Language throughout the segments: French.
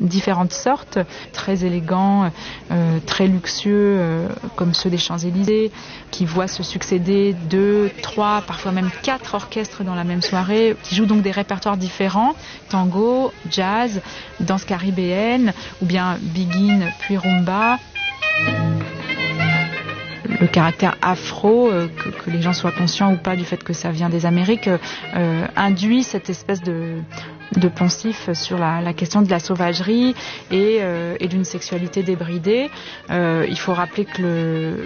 différentes sortes, très élégants, très luxueux, comme ceux des Champs-Élysées, qui voient se succéder 2, 3, parfois même 4 orchestres dans la même soirée, qui jouent donc des répertoires différents, tango, jazz, danse caribéenne, ou bien biguine puis rumba. Le caractère afro, que les gens soient conscients ou pas du fait que ça vient des Amériques, induit cette espèce de poncif sur la question de la sauvagerie et d'une sexualité débridée. Il faut rappeler que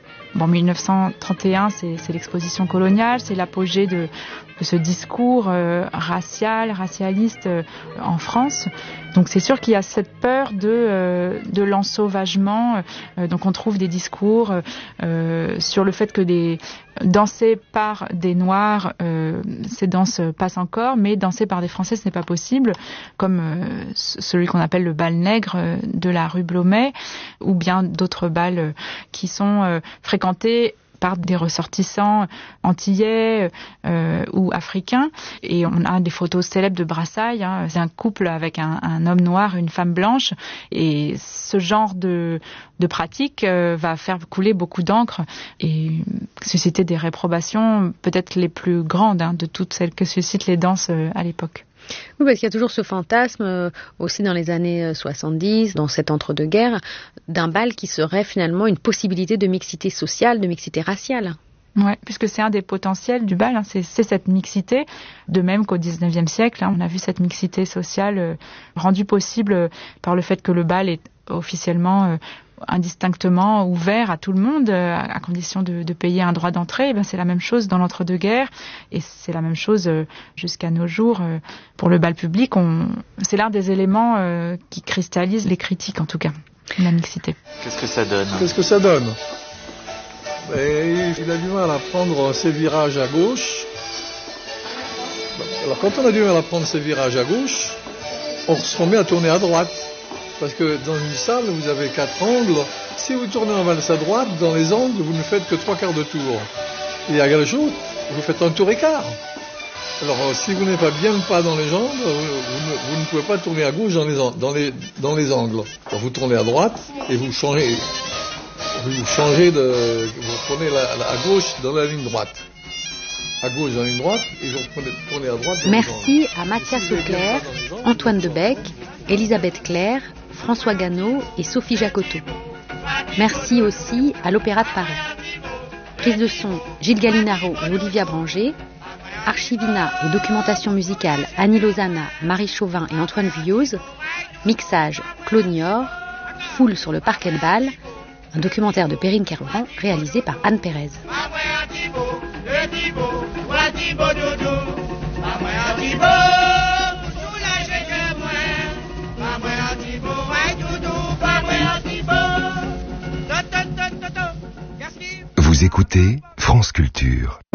1931, c'est l'exposition coloniale, c'est l'apogée de ce discours racialiste en France. Donc c'est sûr qu'il y a cette peur de l'ensauvagement. Donc on trouve des discours sur le fait que danser par des Noirs, ces danses passent encore, mais danser par des Français, ce n'est pas possible, comme celui qu'on appelle le bal nègre de la rue Blomet, ou bien d'autres bals qui sont fréquentés par des ressortissants antillais ou africains. Et on a des photos célèbres de Brassailles. C'est un couple avec un homme noir et une femme blanche. Et ce genre de pratique va faire couler beaucoup d'encre et susciter des réprobations peut-être les plus grandes de toutes celles que suscitent les danses à l'époque. Oui, parce qu'il y a toujours ce fantasme, aussi dans les années 70, dans cet entre-deux-guerres, d'un bal qui serait finalement une possibilité de mixité sociale, de mixité raciale. Oui, puisque c'est un des potentiels du bal, c'est cette mixité, de même qu'au XIXe siècle, on a vu cette mixité sociale rendue possible par le fait que le bal est officiellement indistinctement ouvert à tout le monde, à condition de payer un droit d'entrée. C'est la même chose dans l'entre-deux-guerres, et c'est la même chose jusqu'à nos jours pour le bal public. C'est l'un des éléments qui cristallise les critiques, en tout cas, la mixité. Qu'est-ce que ça donne ? Il a du mal à prendre ses virages à gauche. Alors quand on a du mal à prendre ses virages à gauche, on se remet à tourner à droite. Parce que dans une salle, vous avez 4 angles. Si vous tournez en valse à droite, dans les angles, vous ne faites que 3/4 de tour. Et à gauche, vous faites un tour et quart. Alors, si vous n'avez pas bien le pas dans les jambes, vous ne pouvez pas tourner à gauche dans les angles. Alors, vous tournez à droite et vous changez vous prenez à gauche dans la ligne droite. À gauche dans la ligne droite et vous tournez à droite. Merci à Mathias Auclair, Antoine Debec, Elisabeth Claire, François Gannot et Sophie Jacotot. Merci aussi à l'Opéra de Paris. Prise de son, Gilles Gallinaro et Olivia Branger. Archivina et documentation musicale, Annie Lozana, Marie Chauvin et Antoine Vuillauze. Mixage, Claude Niort. Foule sur le parquet de bal. Un documentaire de Perrine Kervran réalisé par Anne Pérez. Vous écoutez France Culture.